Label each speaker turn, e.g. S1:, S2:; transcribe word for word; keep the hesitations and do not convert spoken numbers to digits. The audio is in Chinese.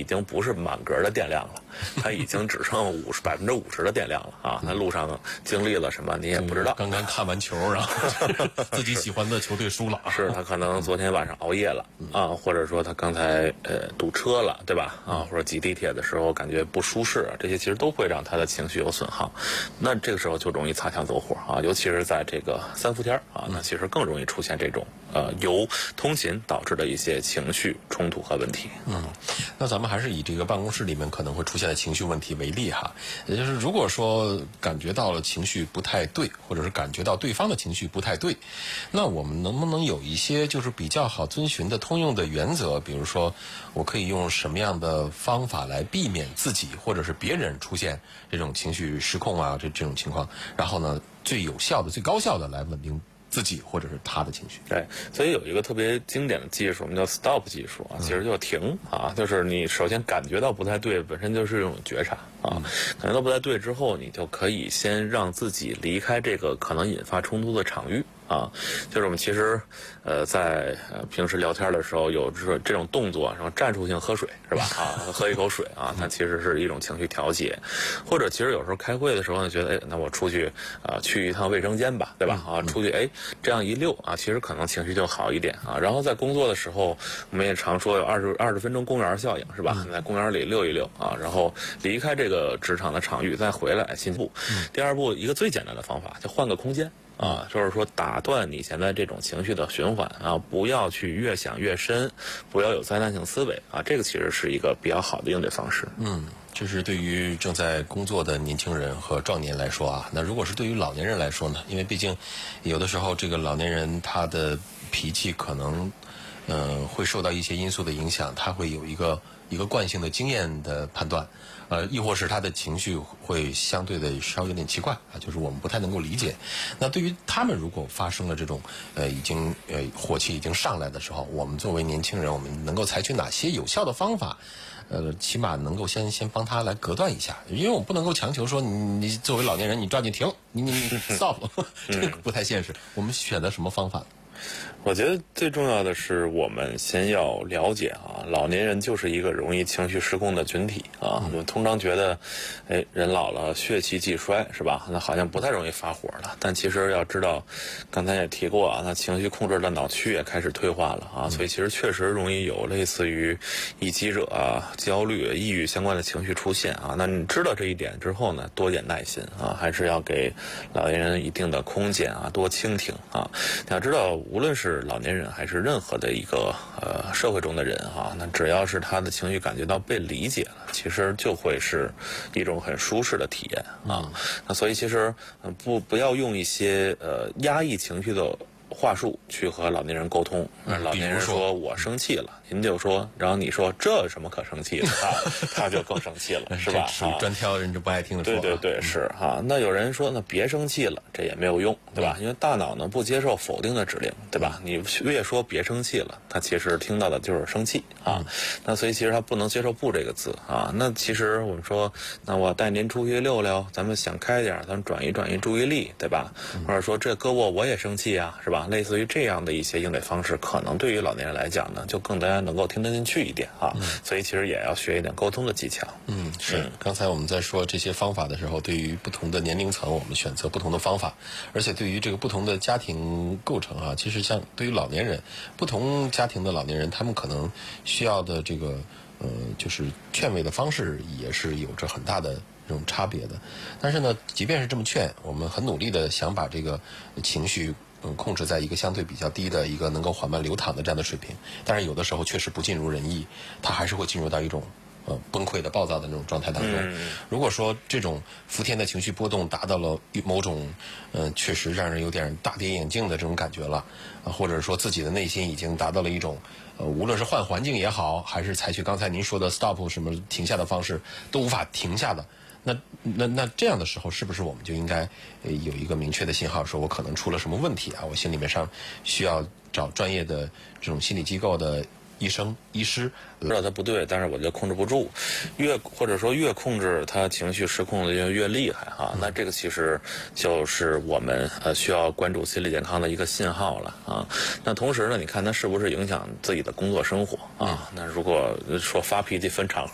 S1: 经不是满格的电量了，它已经只剩五十百分之五十的电量了啊。那路上经历了什么你也不知道。
S2: 刚刚看完球，然后自己喜欢的球队输了，
S1: 是他可能昨天晚上熬夜了啊，或者说他刚才呃堵车了，对吧？啊，或者挤地铁的时候感觉不舒适，这些其实都会让他的情绪有损耗。那这个时候就容易擦枪走火啊，尤其是在这个三伏天啊，那其实更容易出现这种呃由通勤导致的一些情绪冲突和问题。
S2: 嗯，那咱们还是以这个办公室里面可能会出现的情绪问题为例哈，也就是如果说感觉到了情绪不太对，或者是感觉到对方的情绪不太对，那我们能不能有一些就是比较好遵循的通用的原则？比如说，我可以用什么样的方法来避免自己或者是别人出现这种情绪失控啊，这这种情况，然后呢，最有效的、最高效的来稳定自己或者是他的情绪。
S1: 对，所以有一个特别经典的技术，我们叫 stop 技术啊，其实就停啊，就是你首先感觉到不太对，本身就是一种觉察啊，感觉到不太对之后，你就可以先让自己离开这个可能引发冲突的场域。啊，就是我们其实，呃，在呃平时聊天的时候有这这种动作，然后战术性喝水是吧？啊，喝一口水啊，它其实是一种情绪调节，或者其实有时候开会的时候呢，觉得哎，那我出去啊、呃、去一趟卫生间吧，对吧？啊，出去哎这样一溜啊，其实可能情绪就好一点啊。然后在工作的时候，我们也常说有二十二十分钟公园效应是吧？你在公园里溜一溜啊，然后离开这个职场的场域，再回来新步。第二步，一个最简单的方法，就换个空间。啊，就是说打断你现在这种情绪的循环啊，不要去越想越深，不要有灾难性思维啊，这个其实是一个比较好的应对方式。
S2: 嗯，这是对于正在工作的年轻人和壮年来说啊，那如果是对于老年人来说呢？因为毕竟有的时候这个老年人他的脾气可能，呃，会受到一些因素的影响，他会有一个一个惯性的经验的判断。呃，亦或是他的情绪会相对的稍微有点奇怪啊，就是我们不太能够理解。那对于他们如果发生了这种呃已经呃火气已经上来的时候，我们作为年轻人，我们能够采取哪些有效的方法？呃，起码能够先先帮他来隔断一下，因为我们不能够强求说你你作为老年人你抓紧停，你你你 stop， 这个不太现实。我们选择什么方法？
S1: 我觉得最重要的是，我们先要了解啊，老年人就是一个容易情绪失控的群体啊。我们通常觉得，哎，人老了血气既衰是吧？那好像不太容易发火了。但其实要知道，刚才也提过啊，那情绪控制的脑区也开始退化了啊，所以其实确实容易有类似于易激惹啊、焦虑、抑郁相关的情绪出现啊。那你知道这一点之后呢，多点耐心啊，还是要给老年人一定的空间啊，多倾听啊。你要知道，无论是老年人还是任何的一个呃社会中的人哈、啊，那只要是他的情绪感觉到被理解了，其实就会是一种很舒适的体验啊。那所以其实呃不不要用一些呃压抑情绪的话术去和老年人沟通。
S2: 嗯、
S1: 老年人说我生气了，您就说，然后你说这有什么可生气的啊？他就更生气了，是吧？
S2: 属于专挑人就不爱听的说、啊。
S1: 对对对，是哈、啊。那有人说，那别生气了，这也没有用，对吧？嗯、因为大脑呢不接受否定的指令，对吧？你越说别生气了，他其实听到的就是生气啊。嗯、那所以其实他不能接受不这个字啊。那其实我们说，那我带您出去溜溜，咱们想开点，咱们转移转移注意力，对吧？嗯、或者说这胳膊我也生气啊，是吧？类似于这样的一些应对方式，可能对于老年人来讲呢，就更加能够听得进去一点啊。嗯、所以其实也要学一点沟通的技巧。
S2: 嗯，是。嗯、刚才我们在说这些方法的时候，对于不同的年龄层，我们选择不同的方法，而且对于这个不同的家庭构成啊，其实像对于老年人，不同家庭的老年人，他们可能需要的这个呃，就是劝慰的方式也是有着很大的这种差别的。但是呢，即便是这么劝，我们很努力的想把这个情绪嗯控制在一个相对比较低的一个能够缓慢流淌的这样的水平，但是有的时候确实不尽如人意，它还是会进入到一种呃崩溃的暴躁的那种状态当中。嗯、如果说这种伏天的情绪波动达到了某种呃确实让人有点大跌眼镜的这种感觉了，呃、或者说自己的内心已经达到了一种呃无论是换环境也好，还是采取刚才您说的 stop 什么停下的方式都无法停下的。那那那这样的时候，是不是我们就应该呃有一个明确的信号，说我可能出了什么问题啊？我心里面上需要找专业的这种心理机构的医生、医师。
S1: 知道他不对，但是我就控制不住，越或者说越控制他情绪失控的就越厉害哈、啊。那这个其实就是我们呃需要关注心理健康的一个信号了啊。那同时呢，你看他是不是影响自己的工作生活啊？那如果说发脾气分场合。